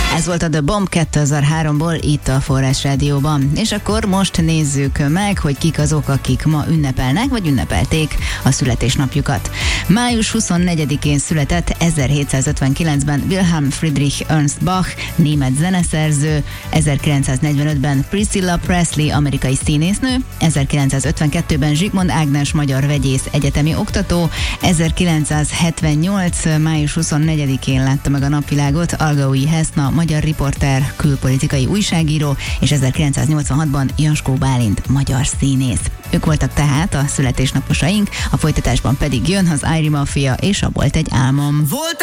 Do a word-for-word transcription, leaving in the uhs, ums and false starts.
Ez volt a The Bomb kétezer-háromból itt a Forrás Rádióban. És akkor most nézzük meg, hogy kik azok, akik ma ünnepelnek, vagy ünnepelték a születésnapjukat. május huszonnegyedikén született ezerhétszázötvenkilencben Wilhelm Friedrich Ernst Bach, német zeneszerző, ezerkilencszáznegyvenötben Priscilla Presley, amerikai színésznő, ezerkilencszázötvenkettőben Zsigmond Ágnes, magyar vegyész, egyetemi oktató, ezerkilencszázhetvennyolc. május huszonnegyedikén látta meg a napvilágot Algaui Heszna, magyar riporter, külpolitikai újságíró, és ezerkilencszáznyolcvanhatban Jaskó Bálint, magyar színész. Ők voltak tehát a születésnaposaink, a folytatásban pedig jön az Airy Mafia és a Volt egy álmom. Volt